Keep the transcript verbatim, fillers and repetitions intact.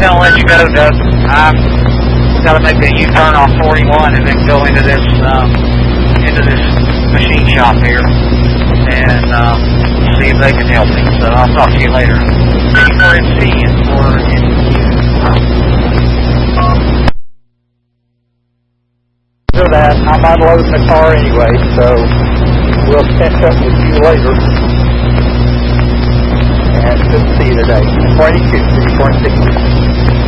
gonna let you go, Doug. I've got to make a U-turn off forty-one and then go into this um, into this machine shop here and um, see if they can help me. So I'll talk to you later. C for M C and for M Q. So that I'm unloading the car anyway, so we'll catch up with you later. And good to see you today. forty-two, three point six.